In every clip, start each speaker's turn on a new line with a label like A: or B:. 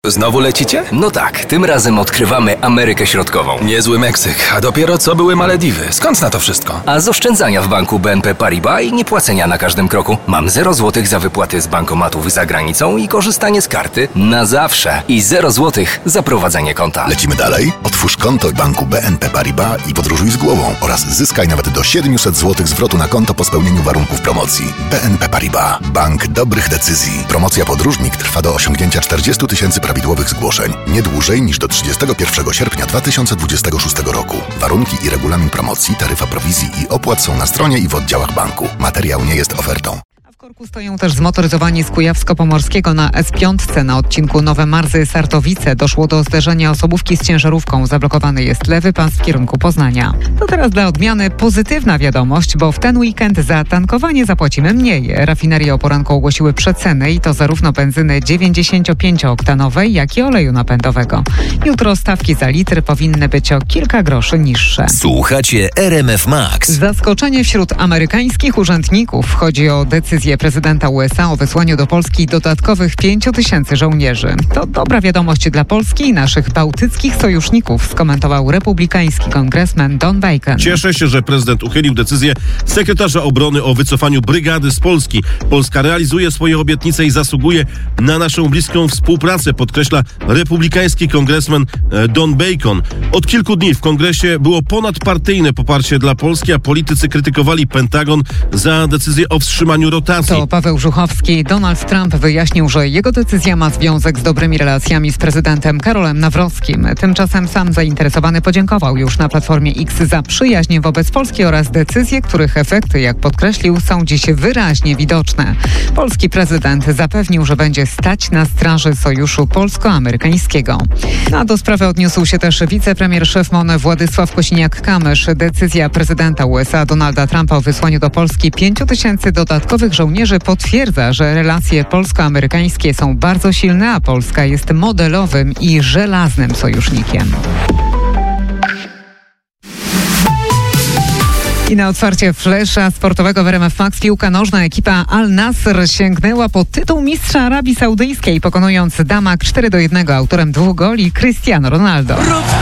A: Znowu lecicie?
B: No tak, tym razem odkrywamy Amerykę Środkową.
A: Niezły Meksyk, a dopiero co były Malediwy. Skąd na to wszystko?
B: A z oszczędzania w banku BNP Paribas i niepłacenia na każdym kroku. Mam 0 zł za wypłaty z bankomatów za granicą i korzystanie z karty na zawsze. I 0 zł za prowadzenie konta.
C: Lecimy dalej? Otwórz konto w banku BNP Paribas i podróżuj z głową oraz zyskaj nawet do 700 zł zwrotu na konto po spełnieniu warunków promocji. BNP Paribas. Bank dobrych decyzji. Promocja Podróżnik trwa do osiągnięcia 40 000 prawidłowych zgłoszeń. Nie dłużej niż do 31 sierpnia 2026 roku. Warunki i regulamin promocji, taryfa prowizji i opłat są na stronie i w oddziałach banku. Materiał nie jest ofertą.
D: W korku stoją też zmotoryzowani z Kujawsko-Pomorskiego na S5. Na odcinku Nowe Marzy-Sartowice doszło do zderzenia osobówki z ciężarówką. Zablokowany jest lewy pas w kierunku Poznania. To teraz dla odmiany pozytywna wiadomość, bo w ten weekend za tankowanie zapłacimy mniej. Rafinerie o poranku ogłosiły przeceny i to zarówno benzyny 95-oktanowej, jak i oleju napędowego. Jutro stawki za litr powinny być o kilka groszy niższe.
E: Słuchacie RMF Max.
D: Zaskoczenie wśród amerykańskich urzędników. Chodzi o decyzję prezydenta USA o wysłaniu do Polski dodatkowych 5 000 żołnierzy. To dobra wiadomość dla Polski i naszych bałtyckich sojuszników, skomentował republikański kongresmen Don Bacon.
F: Cieszę się, że prezydent uchylił decyzję sekretarza obrony o wycofaniu brygady z Polski. Polska realizuje swoje obietnice i zasługuje na naszą bliską współpracę, podkreśla republikański kongresmen Don Bacon. Od kilku dni w kongresie było ponadpartyjne poparcie dla Polski, a politycy krytykowali Pentagon za decyzję o wstrzymaniu rotacji.
D: To Paweł Żuchowski. Donald Trump wyjaśnił, że jego decyzja ma związek z dobrymi relacjami z prezydentem Karolem Nawrockim. Tymczasem sam zainteresowany podziękował już na Platformie X za przyjaźń wobec Polski oraz decyzje, których efekty, jak podkreślił, są dziś wyraźnie widoczne. Polski prezydent zapewnił, że będzie stać na straży sojuszu polsko-amerykańskiego. A do sprawy odniósł się też wicepremier szef MON Władysław Kosiniak-Kamysz. Decyzja prezydenta USA Donalda Trumpa o wysłaniu do Polski 5 000 dodatkowych żołnierzy potwierdza, że relacje polsko-amerykańskie są bardzo silne, a Polska jest modelowym i żelaznym sojusznikiem. I na otwarcie flesza sportowego w RMF Max piłka nożna ekipa Al Nassr sięgnęła po tytuł mistrza Arabii Saudyjskiej, pokonując Damak 4-1 autorem 2 goli Cristiano Ronaldo.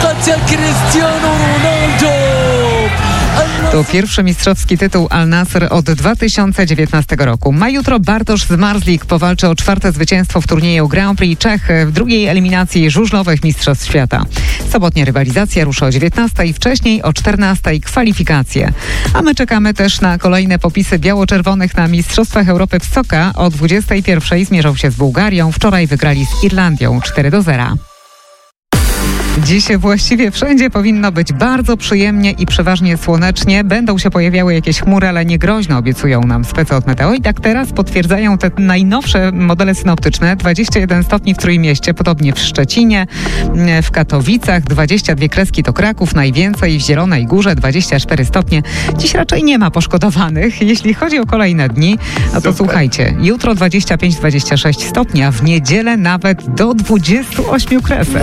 D: To pierwszy mistrzowski tytuł Al Nassr od 2019 roku. Ma jutro Bartosz Zmarzlik powalczy o 4. zwycięstwo w turnieju Grand Prix Czech w drugiej eliminacji żużlowych Mistrzostw Świata. Sobotnie rywalizacja rusza o 19 i wcześniej o 14 kwalifikacje. A my czekamy też na kolejne popisy biało-czerwonych na Mistrzostwach Europy w Soka. O 21 zmierzą się z Bułgarią. Wczoraj wygrali z Irlandią 4-0. Dziś właściwie wszędzie powinno być bardzo przyjemnie i przeważnie słonecznie. Będą się pojawiały jakieś chmury, ale nie groźne, obiecują nam specy od Meteo. I tak teraz potwierdzają te najnowsze modele synoptyczne. 21 stopni w Trójmieście, podobnie w Szczecinie, w Katowicach, 22 kreski to Kraków, najwięcej w Zielonej Górze, 24 stopnie. Dziś raczej nie ma poszkodowanych. Jeśli chodzi o kolejne dni, no to słuchajcie, jutro 25-26 stopni, a w niedzielę nawet do 28 kresek.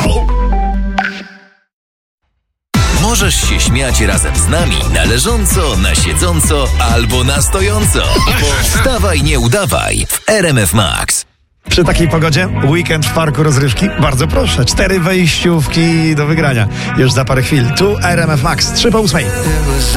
E: Możesz się śmiać razem z nami na leżąco, na siedząco albo na stojąco. Wstawaj, nie udawaj w RMF Max.
G: Przy takiej pogodzie weekend w parku rozrywki? Bardzo proszę. 4 wejściówki do wygrania już za parę chwil. Tu RMF Max, 7:03.